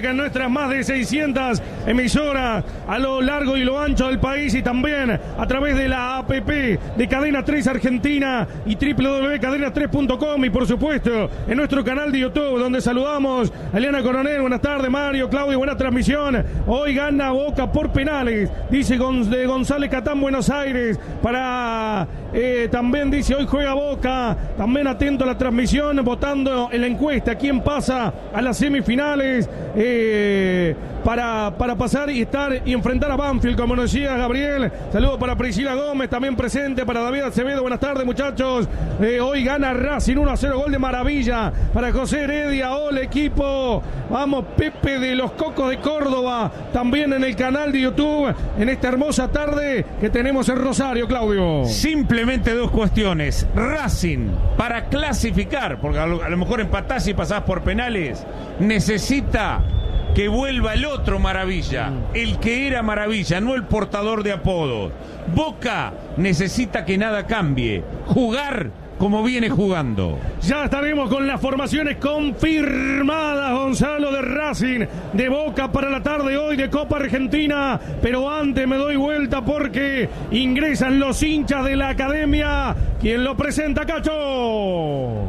Folclórica en nuestras más de 600 emisoras a lo largo y lo ancho del país, y también a través de la APP de Cadena 3 Argentina y www.cadena3.com, y por supuesto en nuestro canal de YouTube, donde saludamos a Eliana Coronel. Buenas tardes, Mario, Claudio, buena transmisión. Hoy gana Boca por penales, dice de González Catán, Buenos Aires. Para también dice, hoy juega Boca. También atento a la transmisión, votando en la encuesta quién pasa a las semifinales para pasar y estar y enfrentar a Banfield, como nos decía Gabriel. Saludos para Priscila Gómez, también presente, para David Acevedo. Buenas tardes, muchachos. Hoy gana Racing 1-0, gol de maravilla para José Heredia. Hola, equipo. Vamos, Pepe de los Cocos de Córdoba, también en el canal de YouTube, en esta hermosa tarde que tenemos en Rosario, Claudio. Simplemente dos cuestiones. Racing, para clasificar, porque a lo mejor empatás y pasás por penales, necesita que vuelva el otro Maravilla, el que era Maravilla, no el portador de apodos. Boca necesita que nada cambie, jugar como viene jugando. Ya estaremos con las formaciones confirmadas, Gonzalo, de Racing, de Boca para la tarde hoy de Copa Argentina. Pero antes me doy vuelta porque ingresan los hinchas de la academia. ¿Quién lo presenta, Cacho?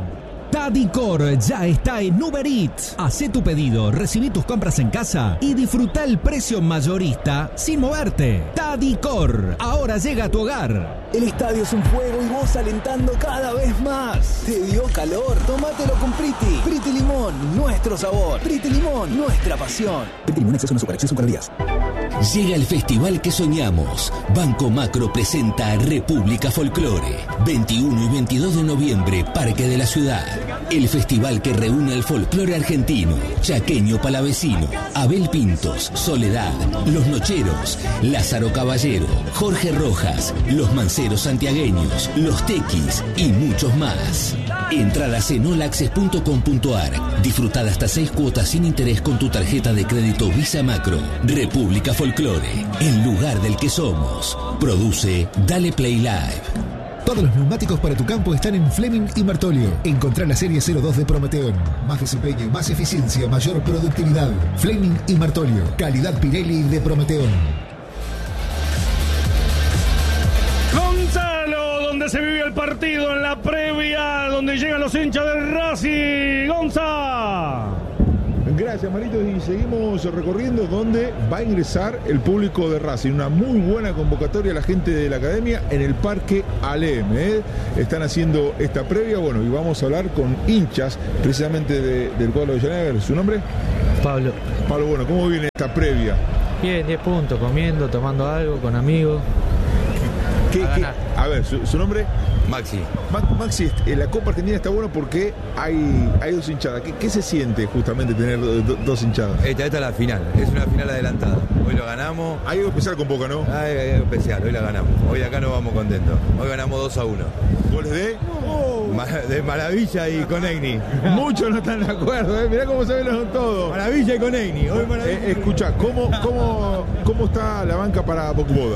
Tadicor ya está en Uber Eats. Hacé tu pedido, recibí tus compras en casa y disfruta el precio mayorista sin moverte. Tadicor, ahora llega a tu hogar. El estadio es un fuego y vos alentando cada vez más. ¿Te dio calor? Tómatelo con Priti. Priti Limón, nuestro sabor. Priti Limón, nuestra pasión. Priti Limón, exceso en azúcar, exceso en calorías. Llega el festival que soñamos. Banco Macro presenta República Folclore. 21 y 22 de noviembre, Parque de la Ciudad. El festival que reúne al folclore argentino, chaqueño palavecino, Abel Pintos, Soledad, Los Nocheros, Lázaro Caballero, Jorge Rojas, Los Manceros Santiagueños, Los Tequis y muchos más. Entradas en olaccess.com.ar. Disfrutar hasta 6 cuotas sin interés con tu tarjeta de crédito Visa Macro. República Folclore, el lugar del que somos. Produce Dale Play Live. Todos los neumáticos para tu campo están en Fleming y Martolio. Encontrá la serie 02 de Prometeón. Más desempeño, más eficiencia, mayor productividad. Fleming y Martolio. Calidad Pirelli de Prometeón. Gonzalo, donde se vive el partido, en la previa, donde llegan los hinchas del Racing. Gonza. Gracias, Marito, y seguimos recorriendo donde va a ingresar el público de Racing. Una muy buena convocatoria a la gente de la academia en el Parque Alem. Están haciendo esta previa, bueno, y vamos a hablar con hinchas precisamente del cuadro de Llanever. ¿Su nombre? Pablo. Pablo, bueno, ¿cómo viene esta previa? Bien, 10 puntos, comiendo, tomando algo, con amigos. A ver, ¿su nombre? Maxi. Maxi, la Copa Argentina está bueno porque hay dos hinchadas. ¿Qué se siente justamente tener dos hinchadas? Esta es la final, es una final adelantada. Hoy lo ganamos. Hay algo especial con Boca, ¿no? Hay algo especial, hoy la ganamos. Hoy acá nos vamos contentos. Hoy ganamos 2-1. ¿Goles de? De Maravilla y Conegni. Muchos no están de acuerdo, mirá cómo se ven todos. Maravilla y Conegni. Hoy Maravilla. Escuchá, ¿cómo está la banca para Bocboda?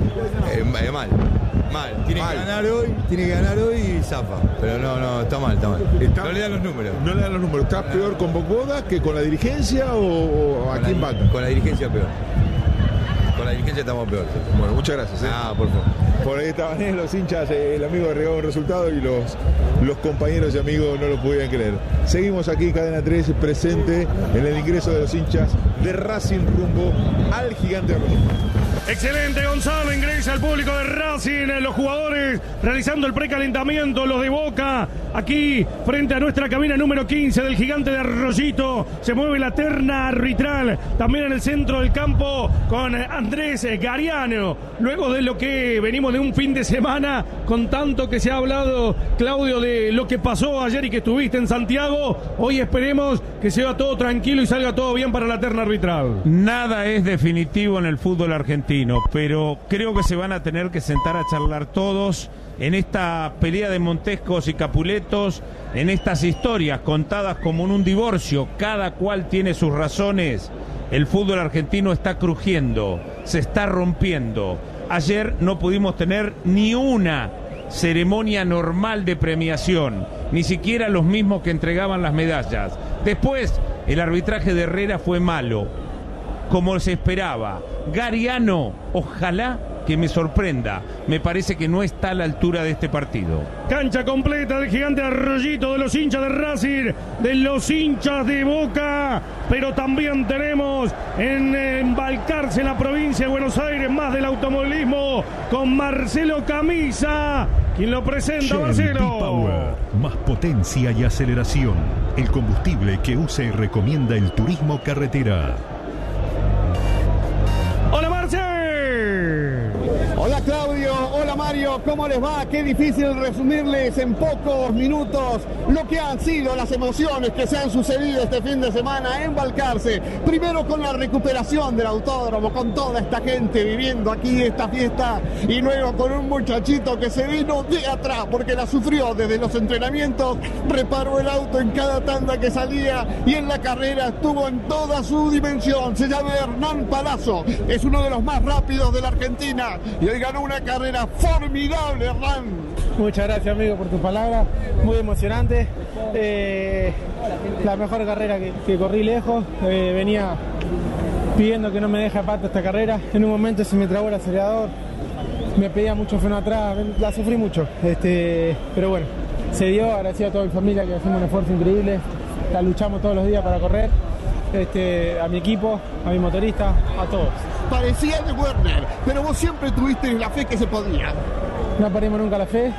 Mal. Tiene que ganar hoy y zafa. Pero no, está mal. No le dan los números. ¿Está peor con Bocboda que con la dirigencia o a quién va? Con la dirigencia peor. Con la dirigencia estamos peor. Bueno, muchas gracias. Por favor. Por ahí estaban los hinchas, el amigo agregó un resultado y los compañeros y amigos no lo podían creer. Seguimos aquí en Cadena 3, presente en el ingreso de los hinchas de Racing rumbo al Gigante de Rosario. Excelente, Gonzalo, ingresa al público de Racing, los jugadores realizando el precalentamiento, los de Boca, aquí frente a nuestra cabina número 15 del Gigante de Arroyito. Se mueve la terna arbitral, también en el centro del campo con Andrés Gariano. Luego de lo que venimos de un fin de semana, con tanto que se ha hablado, Claudio, de lo que pasó ayer y que estuviste en Santiago, hoy esperemos que sea todo tranquilo y salga todo bien para la terna arbitral. Nada es definitivo en el fútbol argentino, pero creo que se van a tener que sentar a charlar todos en esta pelea de Montescos y Capuletos, en estas historias contadas como en un divorcio, cada cual tiene sus razones. El fútbol argentino está crujiendo, se está rompiendo. Ayer no pudimos tener ni una ceremonia normal de premiación, ni siquiera los mismos que entregaban las medallas. Después, El arbitraje de Herrera fue malo, como se esperaba. Gariano, ojalá que me sorprenda. Me parece que no está a la altura de este partido. Cancha completa del gigante Arroyito, de los hinchas de Racing, de los hinchas de Boca, pero también tenemos en Balcarce, en la provincia de Buenos Aires, más del automovilismo, con Marcelo Camisa, quien lo presenta. Shell Marcelo. B-Power, más potencia y aceleración. El combustible que usa y recomienda el turismo carretera. ¡Hola, Marce! Hola Claudio, hola Mario, ¿cómo les va? Qué difícil resumirles en pocos minutos lo que han sido las emociones que se han sucedido este fin de semana en Balcarce. Primero con la recuperación del autódromo, con toda esta gente viviendo aquí esta fiesta, y luego con un muchachito que se vino de atrás porque la sufrió desde los entrenamientos, reparó el auto en cada tanda que salía y en la carrera estuvo en toda su dimensión. Se llama Hernán Palazzo, es uno de los más rápidos de la Argentina y hoy ganó una carrera formidable, Hernán. Muchas gracias, amigo, por tus palabras, muy emocionante. La mejor carrera que corrí lejos. Venía pidiendo que no me deje aparte esta carrera. En un momento se me trabó el acelerador, me pedía mucho freno atrás, la sufrí mucho, pero bueno, se dio. Agradecido a toda mi familia, que hacemos un esfuerzo increíble, la luchamos todos los días para correr, a mi equipo, a mi motorista, a todos. Parecía de Werner, pero vos siempre tuviste la fe que se podía. No perdimos nunca la fe.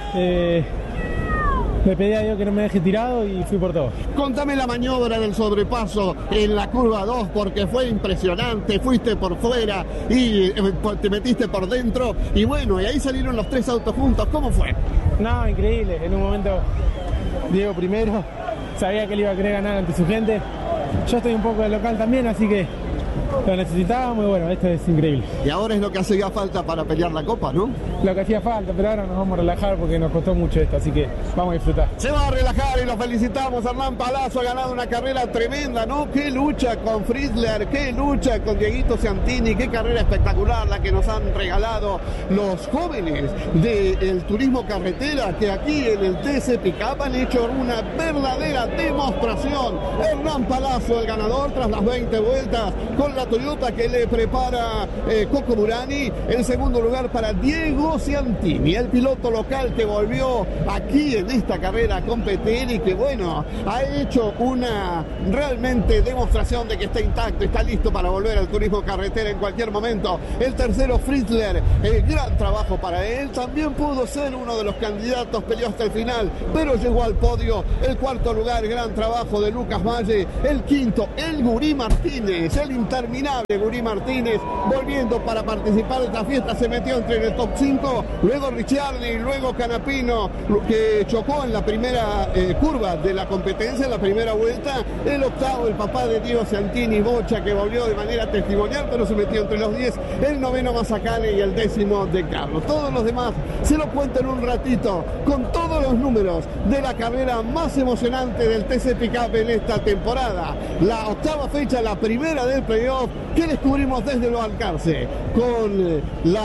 Le pedí a Dios que no me deje tirado y fui por todo. Contame la maniobra del sobrepaso en la curva 2, porque fue impresionante. Fuiste por fuera y te metiste por dentro. Y bueno, y ahí salieron los 3 autos juntos. ¿Cómo fue? No, increíble. En un momento, Diego primero, sabía que él iba a querer ganar ante su gente. Yo estoy un poco de local también, así que lo necesitábamos y bueno, esto es increíble. Y ahora es lo que hacía falta para pelear la copa, ¿no? Lo que hacía falta, pero ahora nos vamos a relajar porque nos costó mucho esto, así que vamos a disfrutar. Se va a relajar y lo felicitamos. Hernán Palazzo ha ganado una carrera tremenda, ¿no? Qué lucha con Fritzler, qué lucha con Dieguito Santini, qué carrera espectacular la que nos han regalado los jóvenes del turismo carretera, que aquí en el TC Pickup han hecho una verdadera demostración. Hernán Palazzo, el ganador tras las 20 vueltas, con la Toyota que le prepara Coco Burani. En segundo lugar para Diego Santini, el piloto local que volvió aquí en esta carrera a competir y que bueno, ha hecho una realmente demostración de que está intacto, está listo para volver al turismo carretera en cualquier momento. El tercero, Fritzler, gran trabajo para él, también pudo ser uno de los candidatos, peleó hasta el final, pero llegó al podio. El cuarto lugar, gran trabajo de Lucas Valle. El quinto, el Gurí Martínez, el interminable Gurí Martínez, volviendo para participar de esta fiesta, se metió entre el top 5, luego Ricciardi, luego Canapino, que chocó en la primera curva de la competencia, en la primera vuelta. El octavo, el papá de Diego Santini, Bocha, que volvió de manera testimonial, pero se metió entre los 10, el noveno Mazacane y el décimo de Carlos. Todos los demás se lo cuento en un ratito, con todos los números de la carrera más emocionante del TC Pickup en esta temporada. La octava fecha, la primera del playoff, que descubrimos desde el Balcarce, con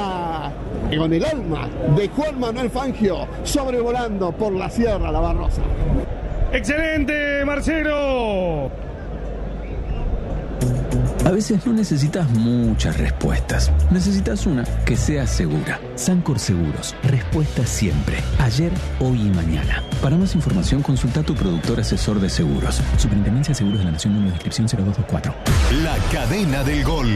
el alma de Juan Manuel Fangio sobrevolando por la Sierra La Barrosa. ¡Excelente, Marcelo! A veces no necesitas muchas respuestas. Necesitas una que sea segura. Sancor Seguros. Respuesta siempre. Ayer, hoy y mañana. Para más información, consulta a tu productor asesor de seguros. Superintendencia de Seguros de la Nación, número de inscripción 0224. La cadena del gol.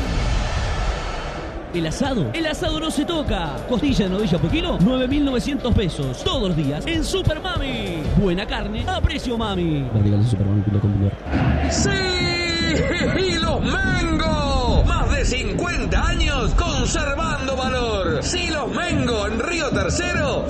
El asado no se toca. Costilla de novilla por kilo, 9.900 pesos. Todos los días en Super Mami. Buena carne a precio mami. ¡Sí! ¡Y los Mengo! Más de 50 años conservando valor. Silos Mengo en Río Tercero,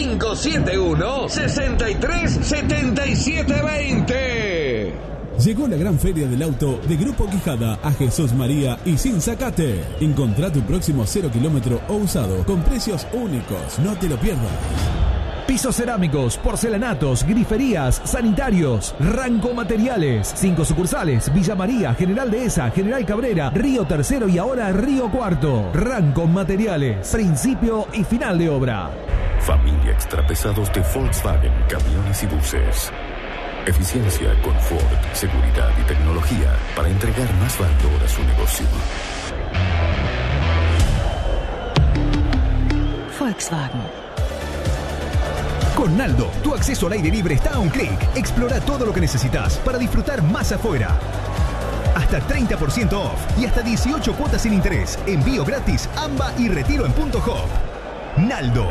3571-637720. Llegó la gran feria del auto de Grupo Quijada a Jesús María y Sin Zacate. Encontrá tu próximo 0 kilómetro o usado con precios únicos. No te lo pierdas. Pisos cerámicos, porcelanatos, griferías, sanitarios, Ranco Materiales. 5 sucursales: Villa María, General Dehesa, General Cabrera, Río Tercero y ahora Río Cuarto. Ranco Materiales, principio y final de obra. Familia Extrapesados de Volkswagen, camiones y buses. Eficiencia, confort, seguridad y tecnología para entregar más valor a su negocio. Volkswagen. Con Naldo, tu acceso al aire libre está a un clic. Explora todo lo que necesitas para disfrutar más afuera. Hasta 30% off y hasta 18 cuotas sin interés. Envío gratis, AMBA y retiro en Punto Hop. Naldo.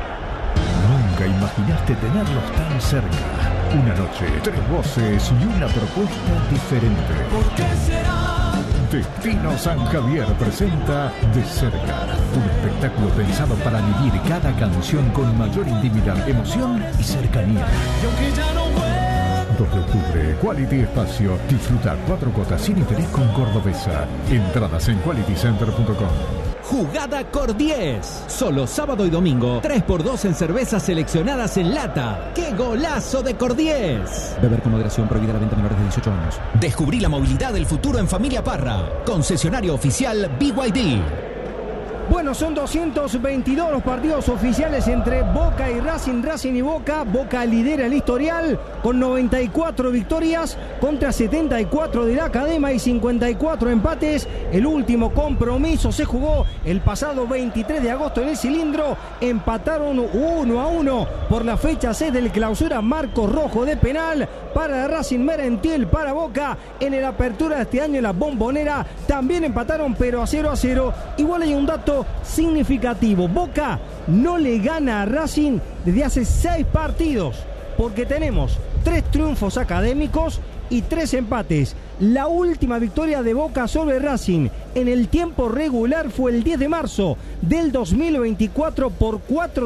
Nunca imaginaste tenerlos tan cerca. Una noche, 3 voces y una propuesta diferente. ¿Por qué será? Destino San Javier presenta De Cerca, un espectáculo pensado para vivir cada canción con mayor intimidad, emoción y cercanía. Y aunque ya no vuelvo. 2 de octubre, Quality Espacio. Disfruta 4 cuotas sin interés con Cordobesa. Entradas en qualitycenter.com. Jugada Cor 10. Solo sábado y domingo, 3x2 en cervezas seleccionadas en lata. ¡Qué golazo de Cor 10! Beber con moderación, prohibida la venta a menores de 18 años. Descubrí la movilidad del futuro en Familia Parra. Concesionario oficial BYD. Bueno, son 222 los partidos oficiales entre Boca y Racing, Racing y Boca. Boca lidera el historial con 94 victorias contra 74 de la Academia y 54 empates. El último compromiso se jugó el pasado 23 de agosto en el Cilindro. Empataron 1-1 por la fecha 6 del clausura. Marcos Rojo de penal para Racing, Merentiel para Boca. En el apertura de este año en la Bombonera también empataron, pero a 0-0. Igual hay un dato significativo. Boca no le gana a Racing desde hace 6 partidos, porque tenemos 3 triunfos académicos y 3 empates. La última victoria de Boca sobre Racing en el tiempo regular fue el 10 de marzo del 2024 por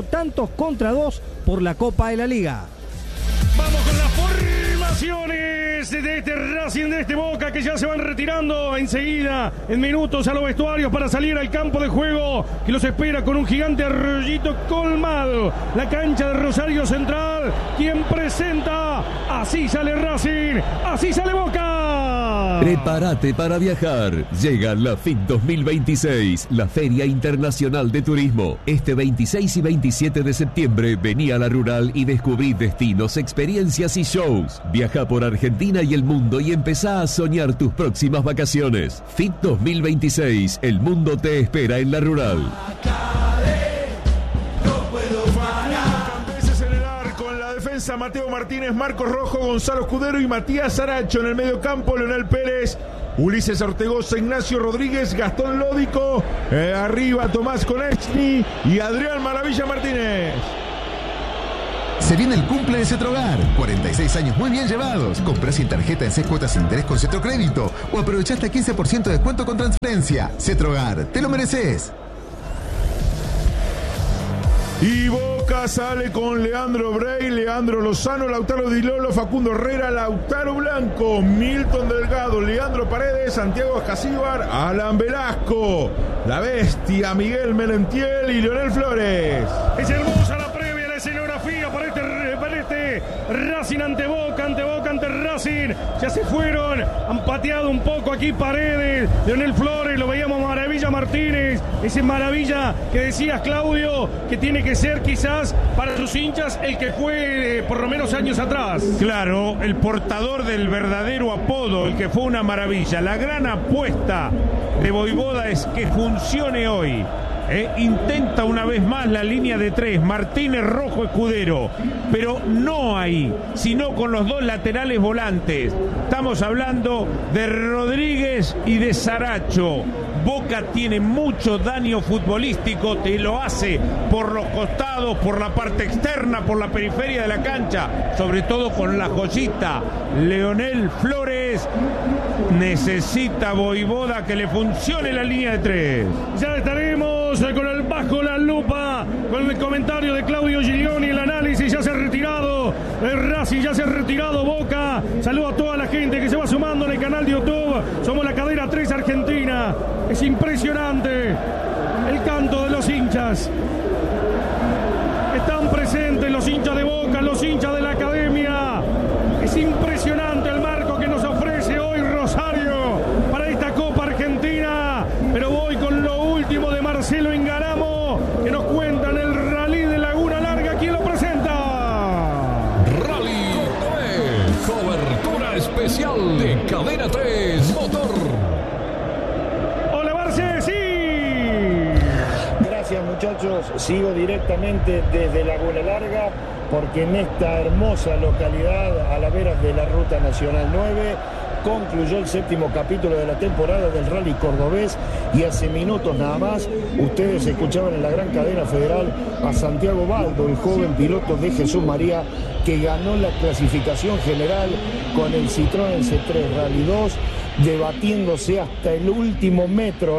4-2 por la Copa de la Liga. Vamos con las formaciones de este Racing, de este Boca, que ya se van retirando enseguida, en minutos, a los vestuarios para salir al campo de juego, que los espera con un gigante arroyito colmado. La cancha de Rosario Central, quien presenta, así sale Racing, así sale Boca. Prepárate para viajar. Llega la FIT 2026, la Feria Internacional de Turismo. Este 26 y 27 de septiembre vení a La Rural y descubrí destinos, experiencias y shows. Viaja por Argentina y el mundo y empezá a soñar tus próximas vacaciones. FIT 2026, el mundo te espera en La Rural. Mateo Martínez, Marcos Rojo, Gonzalo Escudero y Matías Aracho. En el mediocampo, Leonel Pérez, Ulises Ortegoza, Ignacio Rodríguez, Gastón Lódico. Arriba, Tomás Konechny y Adrián Maravilla Martínez. Se viene el cumple de Cetrogar. 46 años muy bien llevados. Comprá sin tarjeta en 6 cuotas sin interés con Cetrocrédito o aprovechá hasta 15% de descuento con transferencia. Cetrogar, te lo mereces. Y Boca sale con Leandro Brey, Leandro Lozano, Lautaro Di Lolo, Facundo Herrera, Lautaro Blanco, Milton Delgado, Leandro Paredes, Santiago Escasíbar, Alan Velasco, La Bestia, Miguel Merentiel y Leonel Flores. Es hermosa la previa, la escenografía para este Racing ante Boca, ante Racing. Ya se fueron, han pateado un poco aquí Paredes, Leonel Flores, lo veíamos Maravilla Martínez, ese Maravilla que decías, Claudio, que tiene que ser quizás para sus hinchas el que fue por lo menos años atrás. Claro, el portador del verdadero apodo, el que fue una maravilla. La gran apuesta de Voivoda es que funcione hoy. Intenta una vez más la línea de 3, Martínez, Rojo, Escudero, pero no ahí, sino con los 2 laterales volantes. Estamos hablando de Rodríguez y de Saracho. Boca tiene mucho daño futbolístico, te lo hace por los costados, por la parte externa, por la periferia de la cancha, sobre todo con la joyita Leonel Flores. Necesita Voivoda que le funcione la línea de 3. Ya estaremos con el bajo la lupa, con el comentario de Claudio Giglioni, el análisis. Ya se ha retirado el Racing, ya se ha retirado Boca. Saludo a toda la gente que se va sumando en el canal de YouTube. Somos la cadena 3 Argentina. Es impresionante el canto de los hinchas. Están presentes los hinchas de Boca, los hinchas de la Academia. Es impresionante el marco que nos ofrece hoy Rosario para esta Copa Argentina. Pero voy con lo último de Marcelo Ingaramo, que nos cuentan el Rally de Laguna Larga. ¿Quién lo presenta? Rally Cordobés. muchachos, sigo directamente desde Laguna Larga porque en esta hermosa localidad a la vera de la Ruta Nacional 9 concluyó el 7º capítulo de la temporada del Rally Cordobés y hace minutos nada más ustedes escuchaban en la gran cadena federal a Santiago Baldo, el joven piloto de Jesús María que ganó la clasificación general con el Citroën C3 Rally 2, debatiéndose hasta el último metro,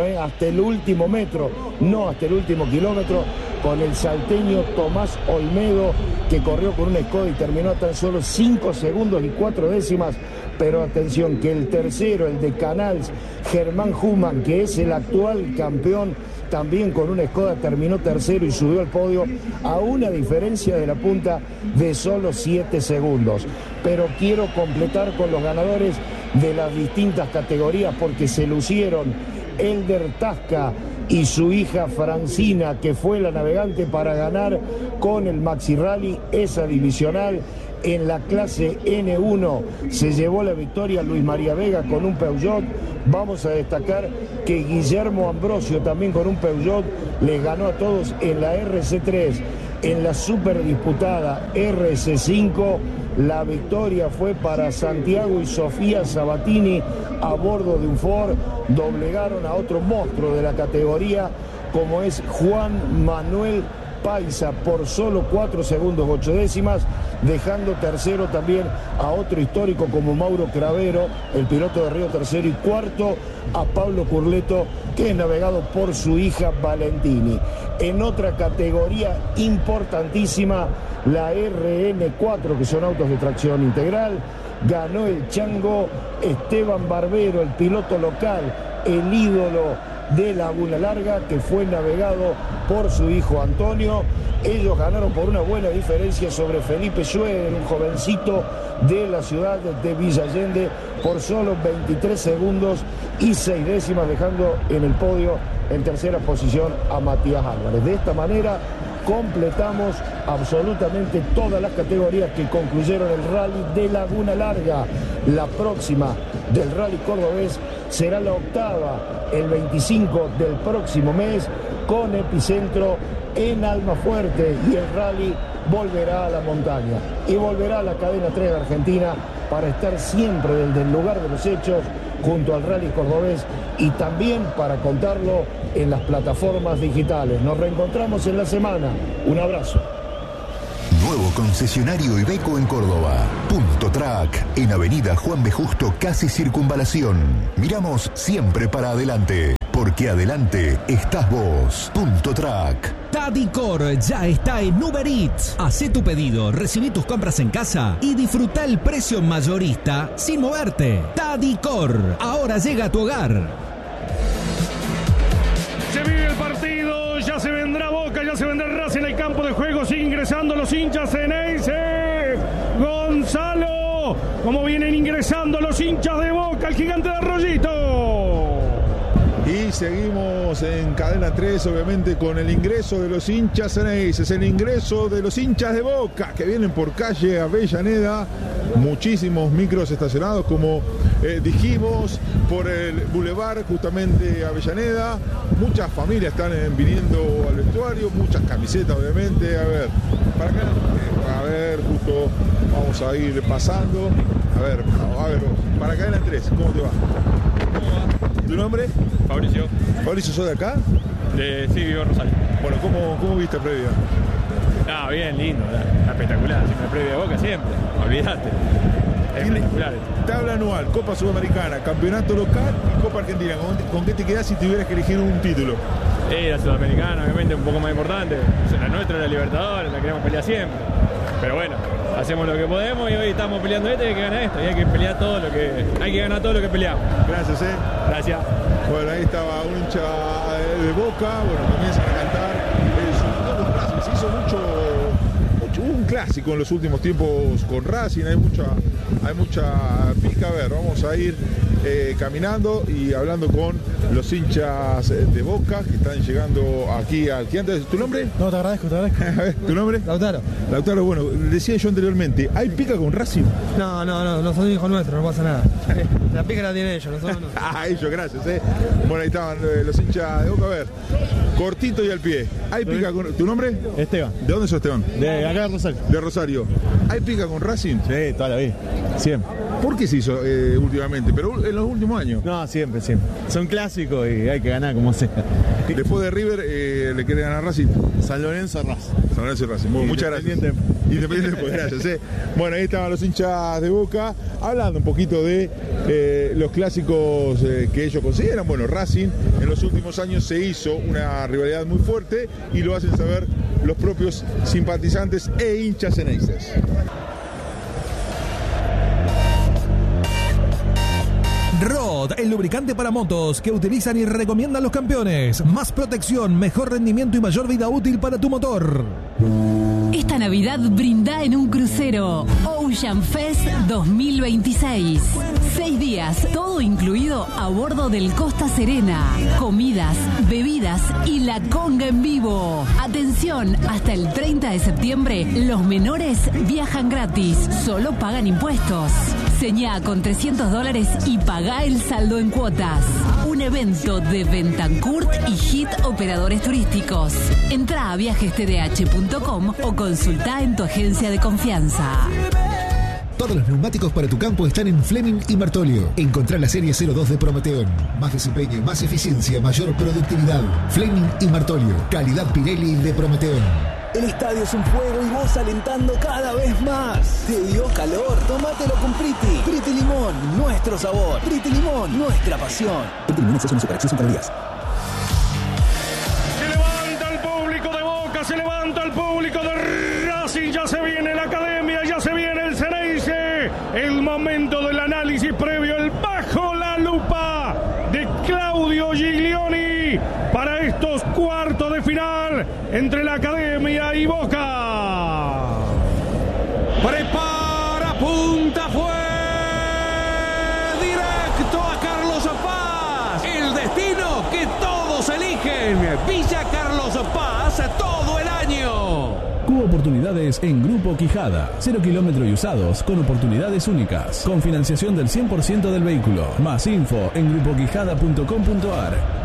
no hasta el último kilómetro, con el salteño Tomás Olmedo, que corrió con una Skoda y terminó a tan solo 5 segundos y 4 décimas. Pero atención, que el tercero, el de Canals, Germán Humann, que es el actual campeón, también con una Skoda terminó tercero y subió al podio a una diferencia de la punta de solo 7 segundos. Pero quiero completar con los ganadores de las distintas categorías porque se lucieron Elder Tasca y su hija Francina, que fue la navegante para ganar con el Maxi Rally esa divisional. En la clase N1 se llevó la victoria Luis María Vega con un Peugeot. Vamos a destacar que Guillermo Ambrosio también con un Peugeot les ganó a todos en la RC3. En la super disputada RC5 la victoria fue para Santiago y Sofía Sabatini a bordo de un Ford. Doblegaron a otro monstruo de la categoría como es Juan Manuel Paisa por solo 4 segundos 8 décimas, dejando tercero también a otro histórico como Mauro Cravero, el piloto de Río tercero, y cuarto a Pablo Curleto, que es navegado por su hija Valentini. En otra categoría importantísima, la RN4, que son autos de tracción integral, ganó el chango Esteban Barbero, el piloto local, el ídolo de Laguna Larga, que fue navegado por su hijo Antonio. Ellos ganaron por una buena diferencia sobre Felipe Schroeder, un jovencito de la ciudad de Villa Allende, por solo 23 segundos y 6 décimas, dejando en el podio en tercera posición a Matías Álvarez. De esta manera completamos absolutamente todas las categorías que concluyeron el Rally de Laguna Larga. La próxima del Rally Cordobés será la octava, el 25 del próximo mes, con epicentro en Almafuerte, y el rally volverá a la montaña y volverá a la cadena 3 de Argentina para estar siempre desde el lugar de los hechos junto al Rally Cordobés y también para contarlo en las plataformas digitales. Nos reencontramos en la semana. Un abrazo. Nuevo concesionario Iveco en Córdoba. Punto Track, en Avenida Juan B. Justo, casi Circunvalación. Miramos siempre para adelante, porque adelante estás vos. Punto Track. Tadicor ya está en Uber Eats. Hacé tu pedido, recibí tus compras en casa y disfruta el precio mayorista sin moverte. Tadicor, ahora llega a tu hogar. Se vive el partido, ya se vendrá Boca, ya se vendrá Racing en el campo de juego, sigue ingresando los hinchas en Ceneice. Gonzalo, como vienen ingresando los hinchas de Boca, el gigante de Arroyito. Y seguimos en cadena 3, obviamente, con el ingreso de los hinchas ceneices, el ingreso de los hinchas de Boca, que vienen por calle Avellaneda, muchísimos micros estacionados, como dijimos, por el Boulevard, justamente Avellaneda. Muchas familias están viniendo al vestuario, muchas camisetas, obviamente. A ver, justo vamos a ir pasando. A ver, para cadena 3, ¿cómo te va? ¿Tu nombre? Fabricio. Fabricio, ¿sos de acá? Sí, vivo en Rosario. Bueno, ¿cómo viste previa? Ah, bien, lindo, espectacular. Siempre previa de Boca, siempre. Olvídate. Espectacular. Tabla anual, Copa Sudamericana, Campeonato Local y Copa Argentina. ¿Con qué te quedás si tuvieras que elegir un título? La Sudamericana, obviamente, un poco más importante. La nuestra, la Libertadores, la queremos pelear siempre. Pero bueno, hacemos lo que podemos y hoy estamos peleando y hay que ganar esto. Y hay que pelear hay que ganar todo lo que peleamos. Gracias, Gracias. Bueno, ahí estaba un hincha de Boca. Bueno, comienzan a cantar. Se hizo mucho, hubo un clásico en los últimos tiempos con Racing. Hay mucha pica. A ver, vamos a ir caminando y hablando con los hinchas de Boca que están llegando aquí al Gigante. ¿Tu nombre? No, te agradezco. A ver, ¿tu nombre? Lautaro, bueno, decía yo anteriormente, ¿hay pica con Racing? No son hijos nuestros, no pasa nada. La pica la tienen ellos, nosotros no. Ellos, gracias. Bueno, ahí estaban los hinchas de Boca. A ver, cortito y al pie. ¿Hay pica con... ¿Tu nombre? Esteban. ¿De dónde sos, Esteban? De acá de Rosario. De Rosario. ¿Hay pica con Racing? Sí, toda la vida. Siempre. ¿Por qué se hizo últimamente? Pero en los últimos años. No, siempre. Son clásicos y hay que ganar como sea. Después de River, ¿le quiere ganar Racing? San Lorenzo y Racing. Bueno, muchas gracias. Independiente, pues gracias. Bueno, ahí estaban los hinchas de Boca hablando un poquito de los clásicos que ellos consideran. Bueno, Racing en los últimos años se hizo una rivalidad muy fuerte y lo hacen saber los propios simpatizantes e hinchas ceneices. Rod, el lubricante para motos que utilizan y recomiendan los campeones. Más protección, mejor rendimiento y mayor vida útil para tu motor. Esta Navidad brinda en un crucero Ocean Fest 2026. 6 días, todo incluido a bordo del Costa Serena. Comidas, bebidas y la conga en vivo. Atención, hasta el 30 de septiembre los menores viajan gratis, solo pagan impuestos. Señá con $300 y pagá el saldo en cuotas. Un evento de Bentancurt y Hit Operadores Turísticos. Entrá a viajestdh.com o consultá en tu agencia de confianza. Todos los neumáticos para tu campo están en Fleming y Martolio. Encontrá la serie 02 de Prometeon. Más desempeño, más eficiencia, mayor productividad. Fleming y Martolio. Calidad Pirelli de Prometeon. El estadio es un fuego y vos alentando cada vez más. ¿Te dio calor? Tómatelo con Priti. Priti Limón, nuestro sabor. Priti Limón, nuestra pasión. Priti Limón es una superacción sin calorías. Se levanta el público de Boca, se levanta el público de Racing. Ya se viene la academia, ya se viene el Ceneice. El momento del análisis previo, el bajo la lupa de Claudio Giglioni para estos cuartos de final entre la Academia y Boca. Prepara, punta, fue directo a Carlos Paz. El destino que todos eligen. Villa Carlos Paz todo el año. Cubo Oportunidades en Grupo Quijada. 0 kilómetros y usados con oportunidades únicas. Con financiación del 100% del vehículo. Más info en grupoquijada.com.ar.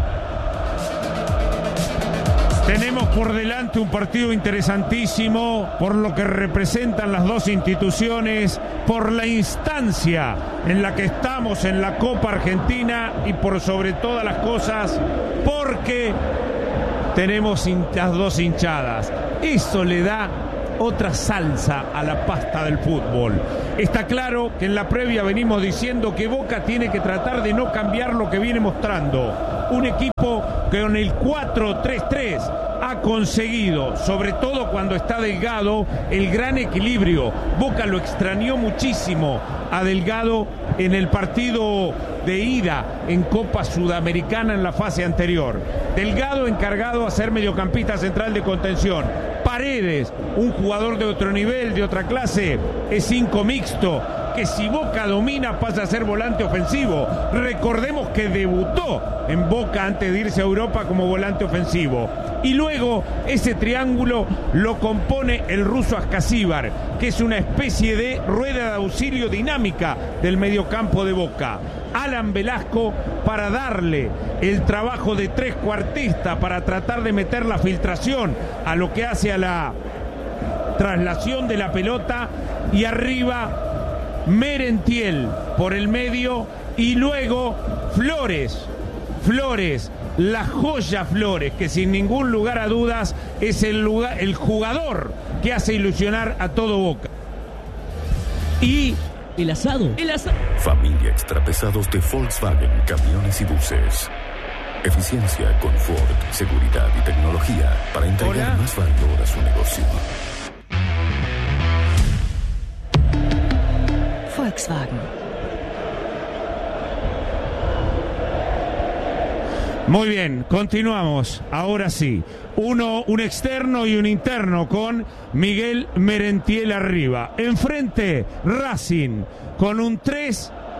Tenemos por delante un partido interesantísimo por lo que representan las dos instituciones, por la instancia en la que estamos en la Copa Argentina y por sobre todas las cosas porque tenemos las dos hinchadas. Eso le da otra salsa a la pasta del fútbol. Está claro que en la previa venimos diciendo que Boca tiene que tratar de no cambiar lo que viene mostrando. Un equipo que con el 4-3-3 ha conseguido, sobre todo cuando está Delgado, el gran equilibrio. Boca lo extrañó muchísimo a Delgado en el partido de ida en Copa Sudamericana en la fase anterior. Delgado encargado a ser mediocampista central de contención. Paredes, un jugador de otro nivel, de otra clase, es 5 mixto, que si Boca domina pasa a ser volante ofensivo. Recordemos que debutó en Boca antes de irse a Europa como volante ofensivo. Y luego ese triángulo lo compone el ruso Ascasíbar, que es una especie de rueda de auxilio dinámica del mediocampo de Boca. Alan Velasco para darle el trabajo de trecuartista, para tratar de meter la filtración a lo que hace a la traslación de la pelota, y arriba Merentiel por el medio, y luego Flores, la joya Flores, que sin ningún lugar a dudas es el jugador que hace ilusionar a todo Boca. Y el asado. Familia Extrapesados de Volkswagen, camiones y buses. Eficiencia, confort, seguridad y tecnología para entregar más valor a su negocio. Volkswagen. Muy bien, continuamos. Ahora sí, un externo y un interno con Miguel Merentiel arriba. Enfrente, Racing con un 3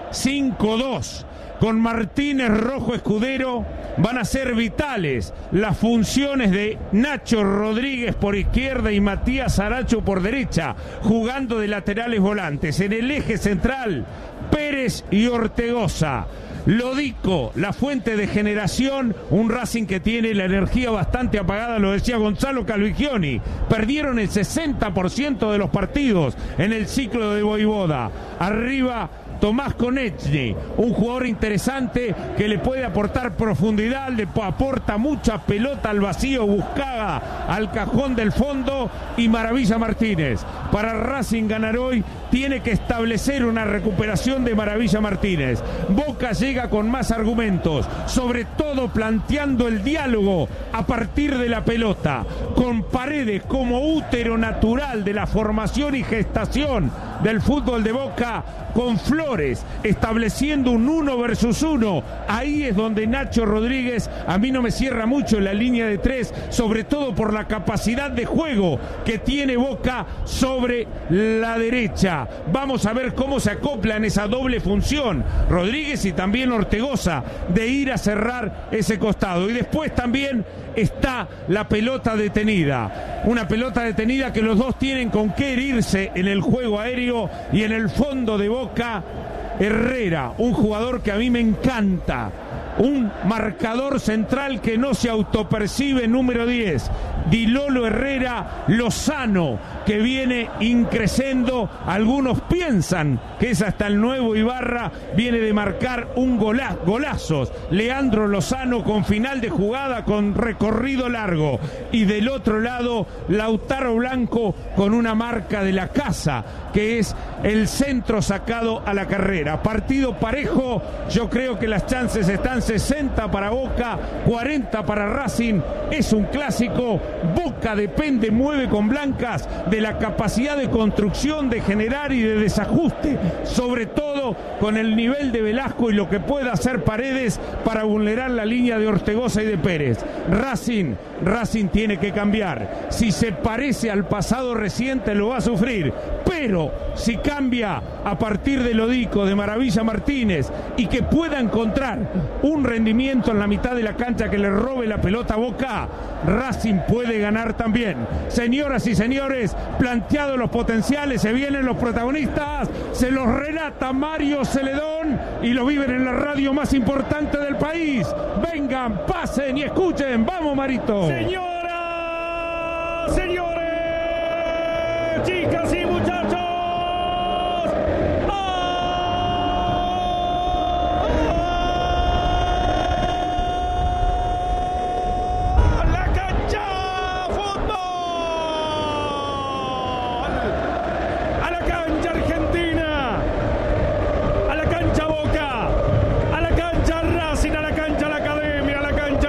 5-2. Con Martínez, Rojo, Escudero van a ser vitales las funciones de Nacho Rodríguez por izquierda y Matías Aracho por derecha, jugando de laterales volantes. En el eje central, Pérez y Ortegoza. Lodico, la fuente de generación, un Racing que tiene la energía bastante apagada, lo decía Gonzalo Calvigioni. Perdieron el 60% de los partidos en el ciclo de Voivoda. Arriba, Tomás Konechny, un jugador interesante que le puede aportar profundidad, le aporta mucha pelota al vacío, buscada al cajón del fondo, y Maravilla Martínez. Para Racing ganar hoy tiene que establecer una recuperación de Maravilla Martínez. Boca llega con más argumentos, sobre todo planteando el diálogo a partir de la pelota, con Paredes como útero natural de la formación y gestación del fútbol de Boca, con Flores estableciendo un 1 versus 1. Ahí es donde Nacho Rodríguez a mí no me cierra mucho en la línea de 3, sobre todo por la capacidad de juego que tiene Boca sobre la derecha. Vamos a ver cómo se acopla en esa doble función Rodríguez y también Ortegoza, de ir a cerrar ese costado. Y después también está la pelota detenida, una pelota detenida que los dos tienen con qué herirse en el juego aéreo. Y en el fondo de Boca, Herrera, un jugador que a mí me encanta, un marcador central que no se autopercibe, número 10, Di Lolo Herrera. Lozano, que viene increciendo, algunos piensan que es hasta el nuevo Ibarra, viene de marcar un golazos. Leandro Lozano con final de jugada, con recorrido largo. Y del otro lado, Lautaro Blanco con una marca de la casa, que es el centro sacado a la carrera. Partido parejo, yo creo que las chances están 60 para Boca, 40 para Racing. Es un clásico. Boca depende, mueve con blancas, de la capacidad de construcción, de generar y de desajuste, sobre todo con el nivel de Velasco y lo que pueda hacer Paredes para vulnerar la línea de Ortegoza y de Pérez. Racing tiene que cambiar. Si se parece al pasado reciente, lo va a sufrir, pero si cambia a partir de Lodico, de Maravilla Martínez, y que pueda encontrar un rendimiento en la mitad de la cancha que le robe la pelota a Boca, Racing puede ganar también. Señoras y señores, planteados los potenciales, se vienen los protagonistas, se los relata Mario Celedón y lo viven en la radio más importante del país. Vengan, pasen y escuchen. Vamos, Marito. Señoras, señores, chicas y muchachos,